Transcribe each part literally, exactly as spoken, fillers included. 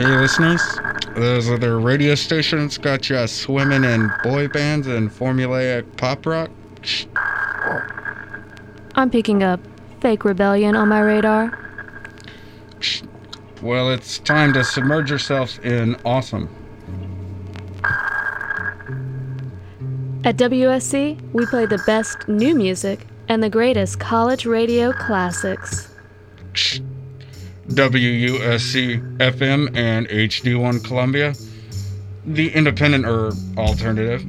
Hey listeners, those other radio stations got you swimming in boy bands and formulaic pop rock? I'm picking up fake rebellion on my radar. Well, it's time to submerge yourselves in awesome. At W S C, we play the best new music and the greatest college radio classics. W U S C F M and H D one Columbia, the independent or alternative.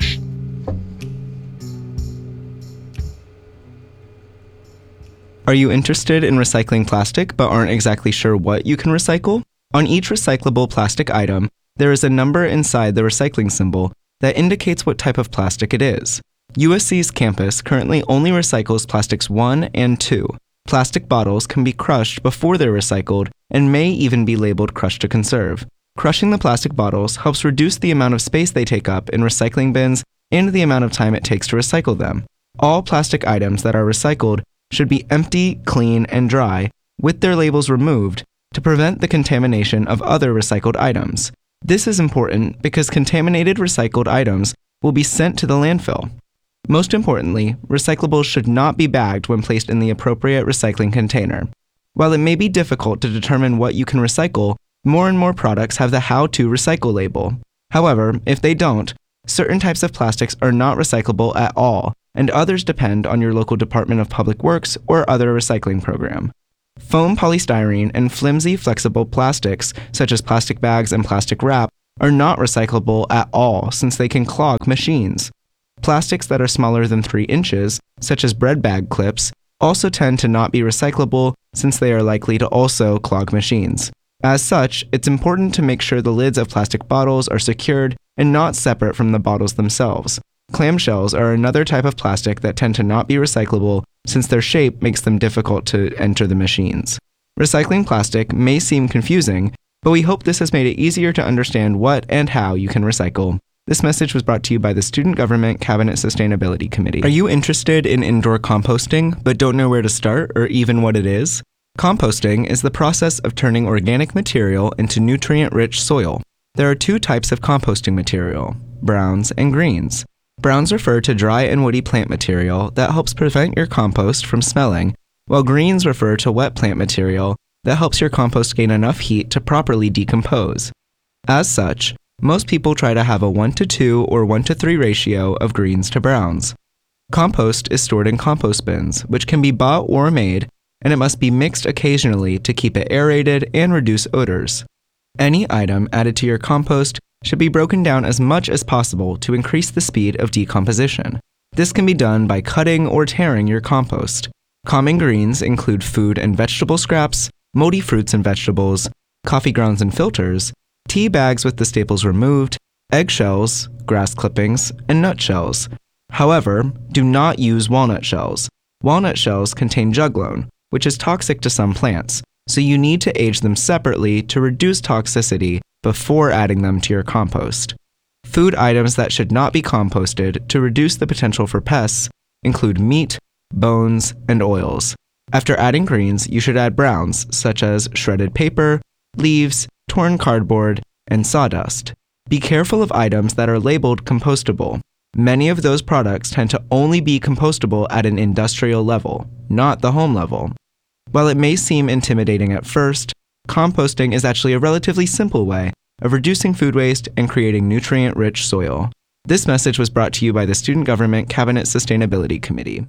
Are you interested in recycling plastic but aren't exactly sure what you can recycle? On each recyclable plastic item, there is a number inside the recycling symbol that indicates what type of plastic it is. U S C's campus currently only recycles plastics one and two. Plastic bottles can be crushed before they're recycled and may even be labeled crushed to conserve. Crushing the plastic bottles helps reduce the amount of space they take up in recycling bins and the amount of time it takes to recycle them. All plastic items that are recycled should be empty, clean, and dry, with their labels removed, to prevent the contamination of other recycled items. This is important because contaminated recycled items will be sent to the landfill. Most importantly, recyclables should not be bagged when placed in the appropriate recycling container. While it may be difficult to determine what you can recycle, more and more products have the How to Recycle label. However, if they don't, certain types of plastics are not recyclable at all, and others depend on your local Department of Public Works or other recycling program. Foam polystyrene and flimsy flexible plastics, such as plastic bags and plastic wrap, are not recyclable at all since they can clog machines. Plastics that are smaller than three inches, such as bread bag clips, also tend to not be recyclable since they are likely to also clog machines. As such, it's important to make sure the lids of plastic bottles are secured and not separate from the bottles themselves. Clamshells are another type of plastic that tend to not be recyclable since their shape makes them difficult to enter the machines. Recycling plastic may seem confusing, but we hope this has made it easier to understand what and how you can recycle. This message was brought to you by the Student Government Cabinet Sustainability Committee. Are you interested in indoor composting but don't know where to start or even what it is? Composting is the process of turning organic material into nutrient-rich soil. There are two types of composting material, browns and greens. Browns refer to dry and woody plant material that helps prevent your compost from smelling, while greens refer to wet plant material that helps your compost gain enough heat to properly decompose. As such, most people try to have a one to two or one to three ratio of greens to browns. Compost is stored in compost bins, which can be bought or made, and it must be mixed occasionally to keep it aerated and reduce odors. Any item added to your compost should be broken down as much as possible to increase the speed of decomposition. This can be done by cutting or tearing your compost. Common greens include food and vegetable scraps, moldy fruits and vegetables, coffee grounds and filters, tea bags with the staples removed, eggshells, grass clippings, and nutshells. However, do not use walnut shells. Walnut shells contain juglone, which is toxic to some plants, so you need to age them separately to reduce toxicity before adding them to your compost. Food items that should not be composted to reduce the potential for pests include meat, bones, and oils. After adding greens, you should add browns, such as shredded paper, leaves, torn cardboard, and sawdust. Be careful of items that are labeled compostable. Many of those products tend to only be compostable at an industrial level, not the home level. While it may seem intimidating at first, composting is actually a relatively simple way of reducing food waste and creating nutrient-rich soil. This message was brought to you by the Student Government Cabinet Sustainability Committee.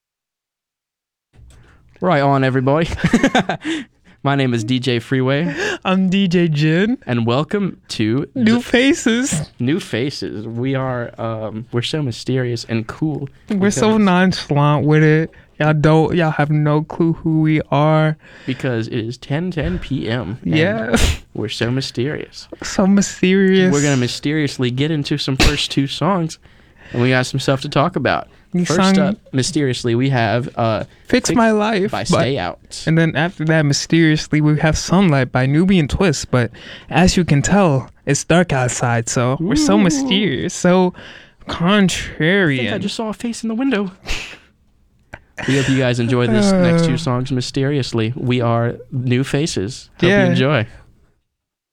Right on, everybody. My name is D J Freeway. I'm D J Jin. And welcome to New the- Faces. New Faces. We are, um, we're so mysterious and cool. We're so nonchalant with it. Y'all don't, y'all have no clue who we are. Because it is ten ten p.m. Yeah. We're so mysterious. So mysterious. We're going to mysteriously get into some first two songs. And we got some stuff to talk about. You First sung, up, mysteriously, we have uh, Fix, Fix My Life by Stay Out. And then after that, mysteriously, we have Sunlight by Nubian Twist. But as you can tell, it's dark outside, so Ooh. We're so mysterious, so contrarian. I think I just saw a face in the window. We hope you guys enjoy this uh, next two songs mysteriously. We are New Faces. Hope yeah. you enjoy.